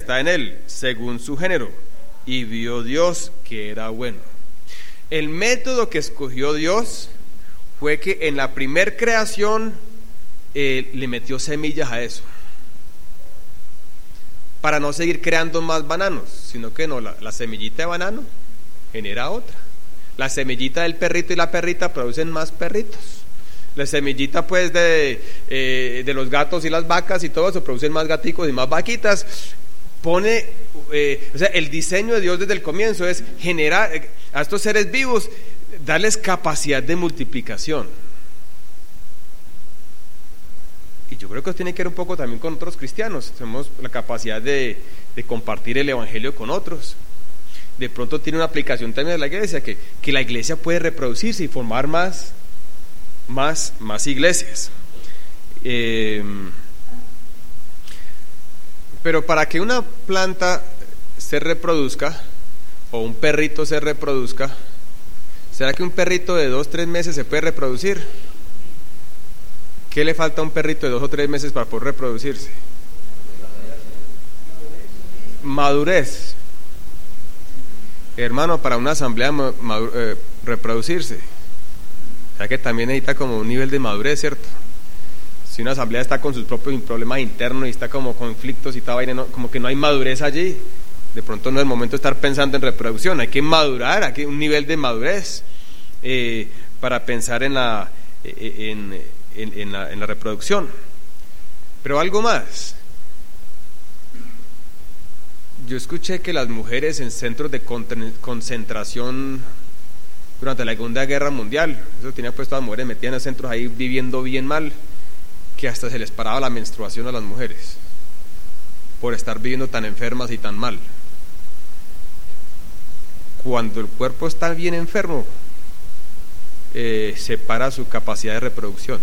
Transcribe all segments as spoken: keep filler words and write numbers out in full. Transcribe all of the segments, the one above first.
está en él, según su género, y vio Dios que era bueno. El método que escogió Dios fue que en la primer creación eh, le metió semillas a eso, para no seguir creando más bananos, sino que no, la, la semillita de banano genera otra. La semillita del perrito y la perrita producen más perritos. La semillita pues de, eh, de los gatos y las vacas y todo eso producen más gaticos y más vaquitas. Pone, eh, o sea, el diseño de Dios desde el comienzo es generar eh, a estos seres vivos, darles capacidad de multiplicación. Y yo creo que eso tiene que ver un poco también con otros cristianos. Tenemos la capacidad de, de compartir el evangelio con otros. De pronto tiene una aplicación también de la iglesia, que, que la iglesia puede reproducirse y formar más, más, más iglesias. Eh, pero para que una planta se reproduzca, o un perrito se reproduzca, ¿será que un perrito de dos, tres meses se puede reproducir? ¿Qué le falta a un perrito de dos o tres meses para poder reproducirse? Madurez. Hermano, para una asamblea madu- eh, reproducirse, o sea que también necesita como un nivel de madurez, ¿cierto? Si una asamblea está con sus propios problemas internos y está como conflictos y tal vaina, no, como que no hay madurez allí, de pronto no es el momento de estar pensando en reproducción. Hay que madurar, hay que un nivel de madurez eh, para pensar en la, en, en, en, la, en la reproducción. Pero algo más. Yo escuché que las mujeres en centros de concentración durante la Segunda Guerra Mundial, eso tenía puesto a las mujeres metidas en los centros ahí viviendo bien mal, que hasta se les paraba la menstruación a las mujeres por estar viviendo tan enfermas y tan mal. Cuando el cuerpo está bien enfermo, eh, se para su capacidad de reproducción.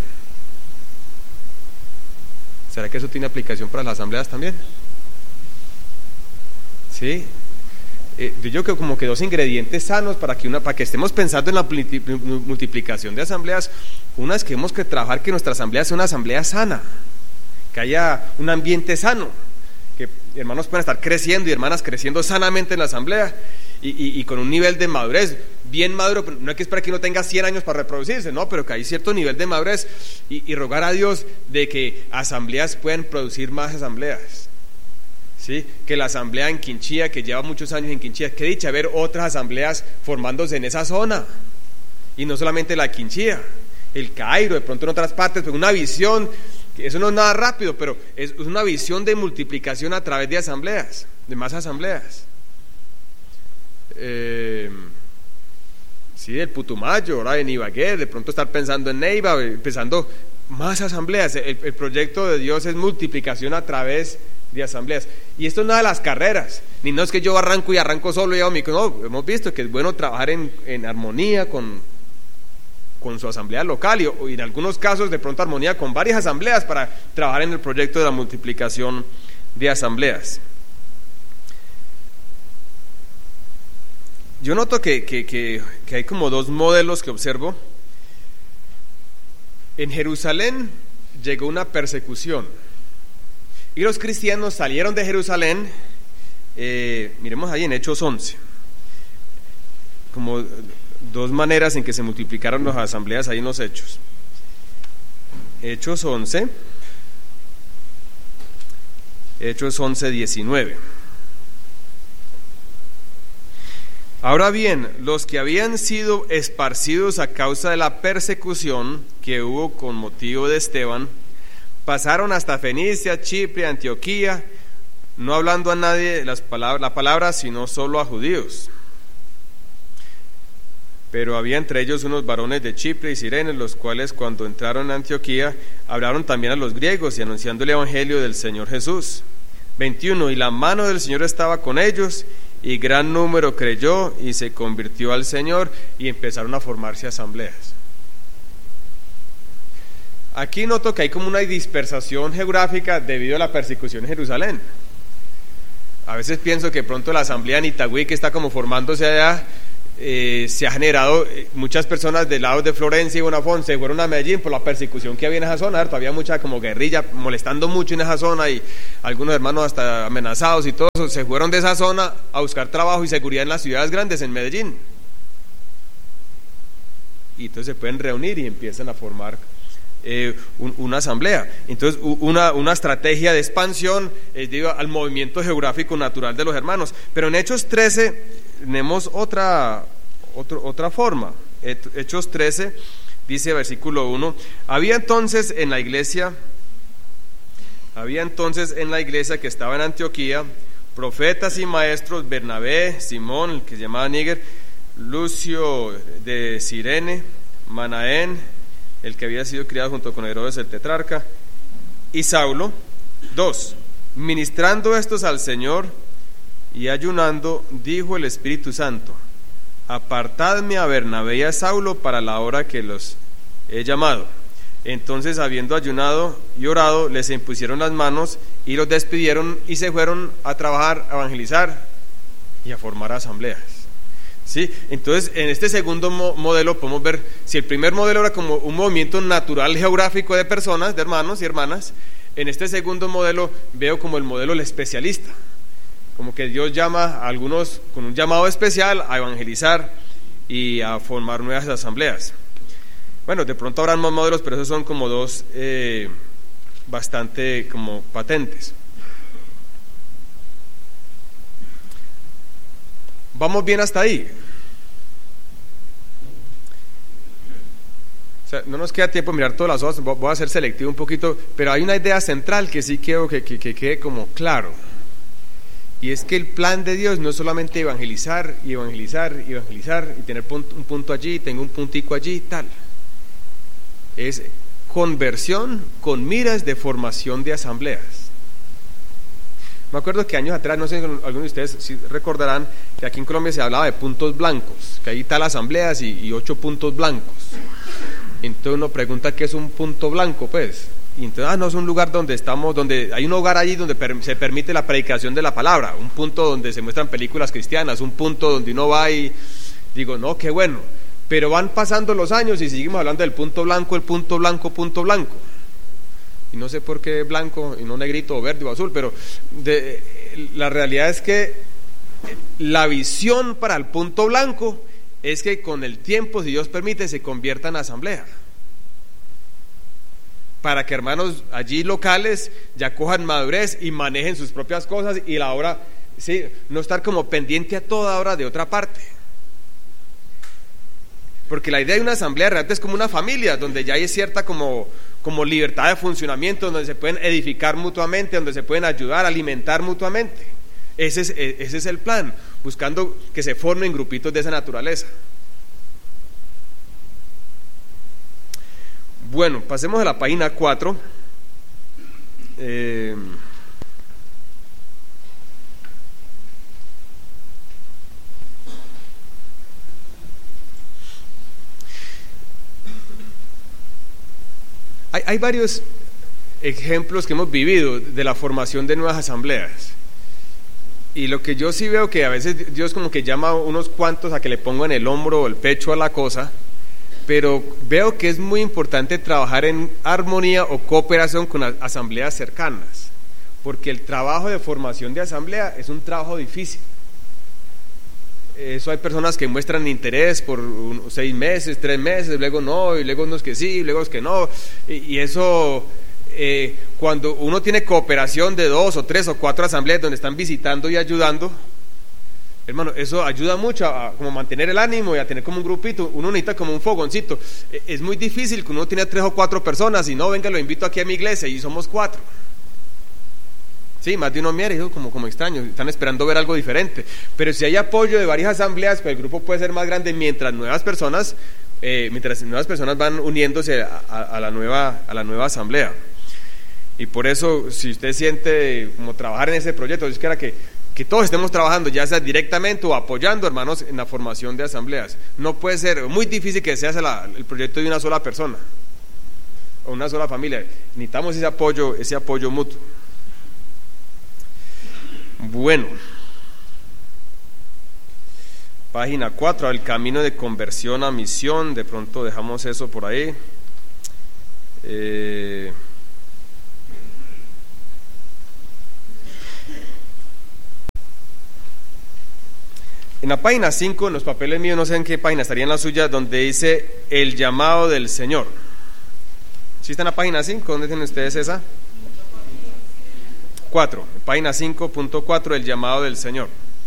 ¿Será que eso tiene aplicación para las asambleas también? Sí, eh, yo creo que como que dos ingredientes sanos para que una, para que estemos pensando en la multiplicación de asambleas. Una es que tenemos que trabajar que nuestra asamblea sea una asamblea sana, que haya un ambiente sano, que hermanos puedan estar creciendo y hermanas creciendo sanamente en la asamblea y, y, y con un nivel de madurez bien maduro. No hay que esperar que uno tenga cien años para reproducirse, no, pero que hay cierto nivel de madurez y, y rogar a Dios de que asambleas puedan producir más asambleas. ¿Sí? Que la asamblea en Quinchía, que lleva muchos años en Quinchía, qué dicha ver otras asambleas formándose en esa zona, y no solamente la Quinchía, el Cairo, de pronto en otras partes, pero una visión, eso no es nada rápido, pero es una visión de multiplicación a través de asambleas, de más asambleas. Eh, sí, el Putumayo, ahora en Ibagué, de pronto estar pensando en Neiva, pensando más asambleas. El, el proyecto de Dios es multiplicación a través de asambleas. Y esto no es nada de las carreras, ni no es que yo arranco y arranco solo y hago mi... No, hemos visto que es bueno trabajar en, en armonía con, con su asamblea local y, y en algunos casos de pronto armonía con varias asambleas para trabajar en el proyecto de la multiplicación de asambleas. Yo noto que, que, que, que hay como dos modelos que observo. En Jerusalén llegó una persecución y los cristianos salieron de Jerusalén. eh, miremos ahí en Hechos once, como dos maneras en que se multiplicaron las asambleas ahí en los Hechos. Hechos once, Hechos once, diecinueve. Ahora bien, los que habían sido esparcidos a causa de la persecución que hubo con motivo de Esteban, pasaron hasta Fenicia, Chipre, Antioquía, no hablando a nadie las palabras, la palabra, sino solo a judíos. Pero había entre ellos unos varones de Chipre y Cirene, los cuales cuando entraron a Antioquía, hablaron también a los griegos y anunciando el evangelio del Señor Jesús. veintiuno. Y la mano del Señor estaba con ellos, y gran número creyó y se convirtió al Señor, y empezaron a formarse asambleas. Aquí noto que hay como una dispersación geográfica debido a la persecución en Jerusalén. A veces pienso que pronto la asamblea en Itagüí, que está como formándose allá, eh, se ha generado, eh, muchas personas del lado de Florencia y Bonafont se fueron a Medellín por la persecución que había en esa zona, ¿cierto? Había mucha como guerrilla molestando mucho en esa zona y algunos hermanos hasta amenazados y todo eso, se fueron de esa zona a buscar trabajo y seguridad en las ciudades grandes, en Medellín. Y entonces se pueden reunir y empiezan a formar eh, un, una asamblea. Entonces una, una estrategia de expansión es debido al movimiento geográfico natural de los hermanos. Pero en Hechos trece tenemos otra, otro, otra forma. Hechos trece dice, versículo uno, había entonces en la iglesia había entonces en la iglesia que estaba en Antioquía profetas y maestros: Bernabé, Simón, el que se llamaba Níger, Lucio de Cirene, Manaén, el que había sido criado junto con Herodes el tetrarca, y Saulo. Dos, ministrando estos al Señor y ayunando, dijo el Espíritu Santo: apartadme a Bernabé y a Saulo para la hora que los he llamado. Entonces, habiendo ayunado y orado, les impusieron las manos y los despidieron y se fueron a trabajar, a evangelizar y a formar asambleas. ¿Sí? Entonces, en este segundo mo- modelo podemos ver, si el primer modelo era como un movimiento natural geográfico de personas, de hermanos y hermanas, en este segundo modelo veo como el modelo del especialista, como que Dios llama a algunos con un llamado especial a evangelizar y a formar nuevas asambleas. Bueno, de pronto habrán más modelos, pero esos son como dos eh, bastante como patentes. ¿Vamos bien hasta ahí? O sea, no nos queda tiempo de mirar todas las hojas, voy a ser selectivo un poquito, pero hay una idea central que sí quiero que, que, que quede como claro. Y es que el plan de Dios no es solamente evangelizar y evangelizar y evangelizar y tener un punto allí, tengo un puntico allí y tal. Es conversión con miras de formación de asambleas. Me acuerdo que años atrás, no sé, algunos de ustedes sí recordarán que aquí en Colombia se hablaba de puntos blancos, que hay tal asambleas y, y ocho puntos blancos. Entonces uno pregunta qué es un punto blanco, pues. Y entonces, ah, no, es un lugar donde estamos, donde hay un hogar allí donde per, se permite la predicación de la palabra, un punto donde se muestran películas cristianas, un punto donde uno va y digo, no, qué bueno. Pero van pasando los años y seguimos hablando del punto blanco, el punto blanco, punto blanco. Y no sé por qué blanco y no negrito o verde o azul, pero de, la realidad es que la visión para el punto blanco es que con el tiempo, si Dios permite, se convierta en asamblea. Para que hermanos allí locales ya cojan madurez y manejen sus propias cosas y la obra, sí, no estar como pendiente a toda hora de otra parte. Porque la idea de una asamblea realmente es como una familia, donde ya hay cierta como, como libertad de funcionamiento, donde se pueden edificar mutuamente, donde se pueden ayudar, alimentar mutuamente. Ese es, ese es el plan, buscando que se formen grupitos de esa naturaleza. Bueno, pasemos a la página cuatro. Eh, hay, hay varios ejemplos que hemos vivido de la formación de nuevas asambleas. Y lo que yo sí veo que a veces Dios como que llama a unos cuantos a que le pongan el hombro o el pecho a la cosa, pero veo que es muy importante trabajar en armonía o cooperación con las asambleas cercanas, porque el trabajo de formación de asamblea es un trabajo difícil. Eso hay personas que muestran interés por un, seis meses, tres meses, luego no, y luego unos que sí, luego es que no, y, y eso... Eh, cuando uno tiene cooperación de dos o tres o cuatro asambleas donde están visitando y ayudando, hermano, eso ayuda mucho a, a como mantener el ánimo y a tener como un grupito. Uno necesita como un fogoncito. Eh, es muy difícil que uno tiene tres o cuatro personas y no, venga, lo invito aquí a mi iglesia y somos cuatro. Sí, más de uno mira, hijo, como, como extraño, están esperando ver algo diferente. Pero si hay apoyo de varias asambleas, pues el grupo puede ser más grande mientras nuevas personas, eh, mientras nuevas personas van uniéndose a, a, a la nueva, a la nueva asamblea. Y por eso, si usted siente como trabajar en ese proyecto, yo quiero que, que todos estemos trabajando, ya sea directamente o apoyando, hermanos, en la formación de asambleas. No puede ser, muy difícil que sea la, el proyecto de una sola persona o una sola familia. Necesitamos ese apoyo, ese apoyo mutuo. Bueno, Página cuatro, el camino de conversión a misión. De pronto dejamos eso por ahí. Eh, en la página cinco, en los papeles míos, no sé en qué página, estaría en la suya, donde dice el llamado del Señor. ¿Sí está en la página cinco? ¿Dónde tienen ustedes esa? cuatro, página cinco punto cuatro, el llamado del Señor.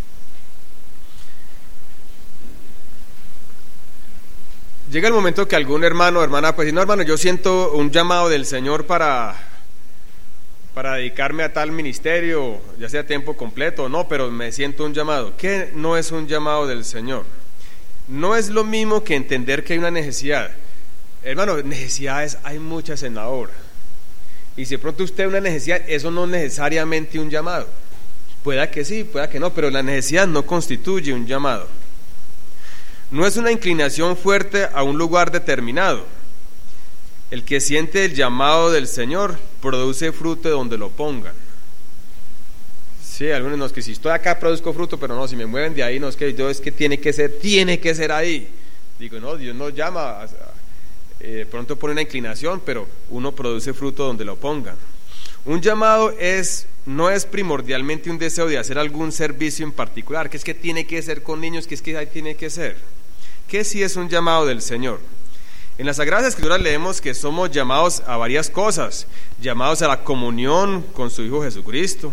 Llega el momento que algún hermano o hermana pues dice, no hermano, yo siento un llamado del Señor para, para dedicarme a tal ministerio, ya sea tiempo completo o no, pero me siento un llamado. ¿Qué no es un llamado del Señor? No es lo mismo que entender que hay una necesidad. Hermano, necesidades hay muchas en la obra. Y si de pronto usted tiene una necesidad, eso no es necesariamente un llamado. Pueda que sí, pueda que no, pero la necesidad no constituye un llamado. No es una inclinación fuerte a un lugar determinado. El que siente el llamado del Señor produce fruto de donde lo pongan. Sí, algunos no, es que si estoy acá produzco fruto, pero no, si me mueven de ahí, no, es que yo, es que tiene que ser, tiene que ser ahí. Digo, no, Dios nos llama, eh, pronto pone una inclinación, pero uno produce fruto donde lo pongan. Un llamado es, no es primordialmente un deseo de hacer algún servicio en particular, que es que tiene que ser con niños, que es que ahí tiene que ser. ¿Qué sí es un llamado del Señor? En las Sagradas Escrituras leemos que somos llamados a varias cosas, llamados a la comunión con su Hijo Jesucristo.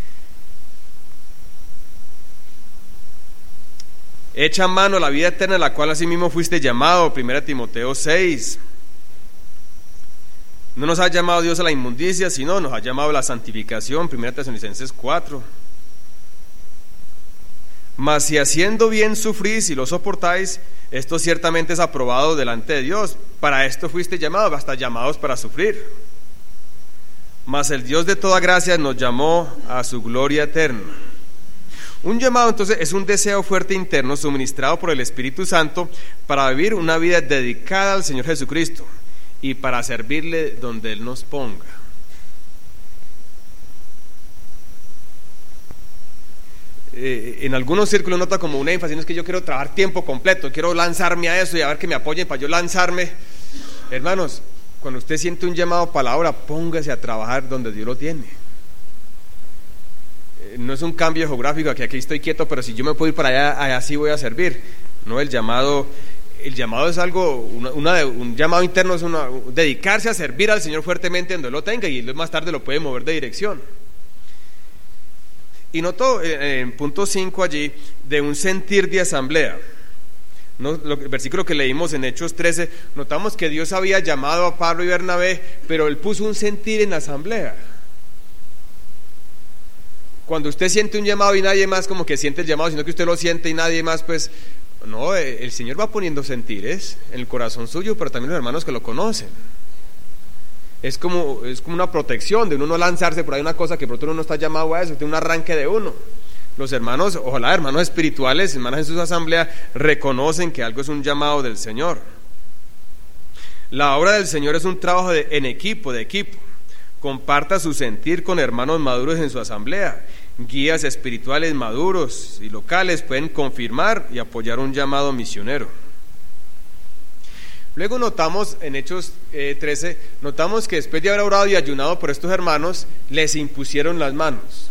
Echa mano a la vida eterna, a la cual asimismo fuiste llamado, primera Timoteo seis. No nos ha llamado Dios a la inmundicia, sino nos ha llamado a la santificación, primera Tesalonicenses cuatro. Mas si haciendo bien sufrís y lo soportáis, esto ciertamente es aprobado delante de Dios. Para esto fuiste llamados, hasta llamados para sufrir. Mas el Dios de toda gracia nos llamó a su gloria eterna. Un llamado entonces es un deseo fuerte interno suministrado por el Espíritu Santo para vivir una vida dedicada al Señor Jesucristo y para servirle donde Él nos ponga. Eh, en algunos círculos nota como un énfasis, no es que yo quiero trabajar tiempo completo, quiero lanzarme a eso y a ver que me apoyen para yo lanzarme. Hermanos, cuando usted siente un llamado para la obra, póngase a trabajar donde Dios lo tiene. Eh, no es un cambio geográfico, que aquí estoy quieto, pero si yo me puedo ir para allá, allá sí voy a servir. No, el llamado, el llamado es algo, una, una, un llamado interno es una, dedicarse a servir al Señor fuertemente donde lo tenga, y más tarde lo puede mover de dirección. Y noto en punto cinco allí de un sentir de asamblea. ¿No? El versículo que leímos en Hechos trece, notamos que Dios había llamado a Pablo y Bernabé, pero Él puso un sentir en la asamblea. Cuando usted siente un llamado y nadie más como que siente el llamado, sino que usted lo siente y nadie más, pues no, el Señor va poniendo sentires en el corazón suyo, pero también los hermanos que lo conocen. Es como, es como una protección de uno no lanzarse por ahí una cosa que pronto uno no está llamado a eso, tiene un arranque de uno. Los hermanos, ojalá hermanos espirituales, hermanas en sus asambleas, reconocen que algo es un llamado del Señor. La obra del Señor es un trabajo de, en equipo, de equipo. Comparta su sentir con hermanos maduros en su asamblea. Guías espirituales maduros y locales pueden confirmar y apoyar un llamado misionero. Luego notamos en Hechos eh, trece, notamos que después de haber orado y ayunado por estos hermanos, les impusieron las manos.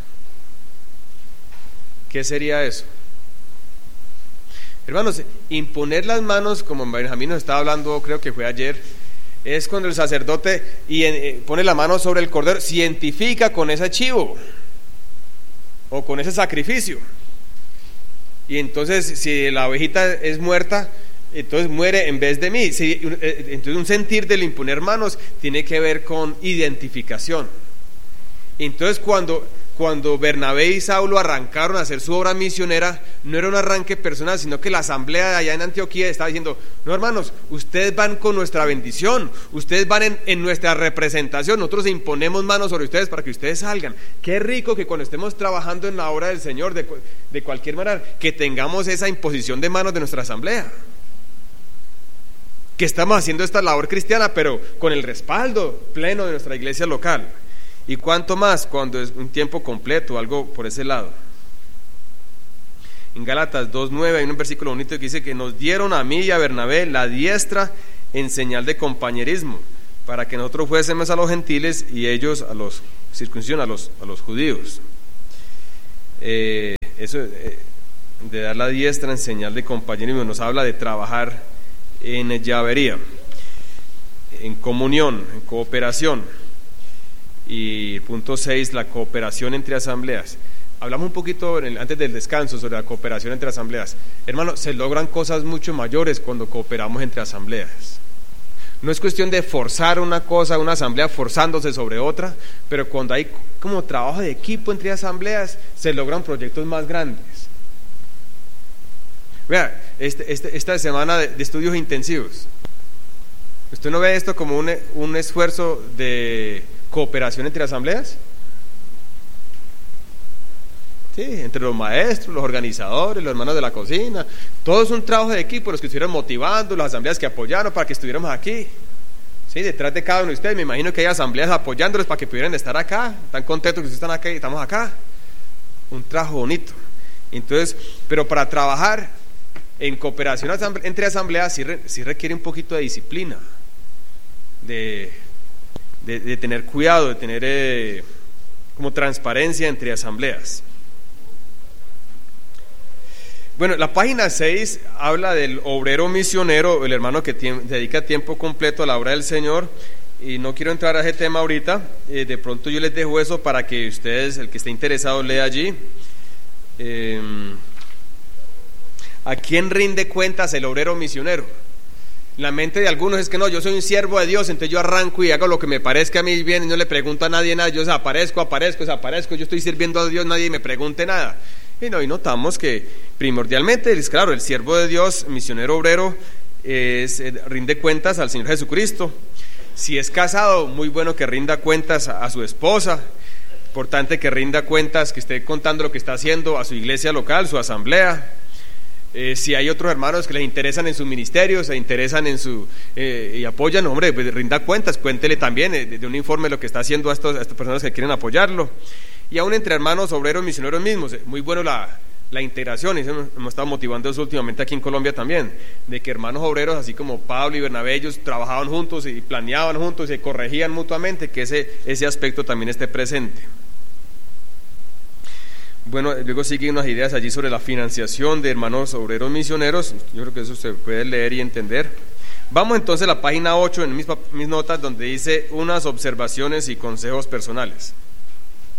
¿Qué sería eso? Hermanos, imponer las manos, como Benjamín nos estaba hablando, creo que fue ayer, es cuando el sacerdote y, eh, pone la mano sobre el cordero, se identifica con ese chivo o con ese sacrificio. Y entonces, si la ovejita es muerta, entonces muere en vez de mí. Sí, entonces un sentir del imponer manos tiene que ver con identificación. Entonces cuando, cuando Bernabé y Saulo arrancaron a hacer su obra misionera, no era un arranque personal, sino que la asamblea de allá en Antioquía estaba diciendo, no hermanos, ustedes van con nuestra bendición, ustedes van en, en nuestra representación, nosotros imponemos manos sobre ustedes para que ustedes salgan. Qué rico que cuando estemos trabajando en la obra del Señor, de, de cualquier manera, que tengamos esa imposición de manos de nuestra asamblea, que estamos haciendo esta labor cristiana, pero con el respaldo pleno de nuestra iglesia local. Y cuánto más cuando es un tiempo completo, algo por ese lado. En Gálatas dos nueve hay un versículo bonito que dice que nos dieron a mí y a Bernabé la diestra en señal de compañerismo, para que nosotros fuésemos a los gentiles y ellos a los circuncisión, a los, a los judíos. Eh, eso eh, de dar la diestra en señal de compañerismo nos habla de trabajar en llavería, en comunión, en cooperación. Y punto seis, la cooperación entre asambleas. Hablamos un poquito en el, antes del descanso sobre la cooperación entre asambleas. Hermano, se logran cosas mucho mayores cuando cooperamos entre asambleas. No es cuestión de forzar una cosa, una asamblea forzándose sobre otra, pero cuando hay como trabajo de equipo entre asambleas, se logran proyectos más grandes. Vea, este, este, esta semana de, de estudios intensivos, ¿usted no ve esto como un, un esfuerzo de cooperación entre asambleas? Sí, entre los maestros, los organizadores, los hermanos de la cocina, todo es un trabajo de equipo, los que estuvieron motivando, las asambleas que apoyaron para que estuviéramos aquí. Sí, detrás de cada uno de ustedes, me imagino que hay asambleas apoyándolos para que pudieran estar acá, están contentos que ustedes están acá y estamos acá. Un trabajo bonito. Entonces, pero para trabajar en cooperación entre asambleas sí, sí requiere un poquito de disciplina, de, de, de tener cuidado, de tener eh, como transparencia entre asambleas. Bueno, la página seis habla del obrero misionero, el hermano que tiemp- dedica tiempo completo a la obra del Señor, y no quiero entrar a ese tema ahorita, eh, de pronto yo les dejo eso para que ustedes, el que esté interesado, lea allí. Eh, ¿A quién rinde cuentas el obrero misionero? La mente de algunos es que no, yo soy un siervo de Dios, entonces yo arranco y hago lo que me parezca a mí bien y no le pregunto a nadie nada, yo aparezco, aparezco, desaparezco, yo estoy sirviendo a Dios, nadie me pregunte nada. Y no, y notamos que primordialmente, es claro, el siervo de Dios, misionero obrero, es, eh, rinde cuentas al Señor Jesucristo. Si es casado, muy bueno que rinda cuentas a, a su esposa, importante que rinda cuentas, que esté contando lo que está haciendo a su iglesia local, su asamblea. Eh, si hay otros hermanos que les interesan en su ministerio, se interesan en su eh, y apoyan, hombre, pues rinda cuentas, cuéntele también eh, de un informe lo que está haciendo a, estos, a estas personas que quieren apoyarlo. Y aún entre hermanos obreros misioneros mismos, muy bueno la, la integración, y hemos, hemos estado motivando eso últimamente aquí en Colombia también, de que hermanos obreros, así como Pablo y Bernabé, ellos trabajaban juntos y planeaban juntos y se corregían mutuamente, que ese, ese aspecto también esté presente. Bueno, luego siguen unas ideas allí sobre la financiación de hermanos obreros misioneros, yo creo que eso se puede leer y entender. Vamos entonces a la página ocho en mis, mis notas, donde dice unas observaciones y consejos personales.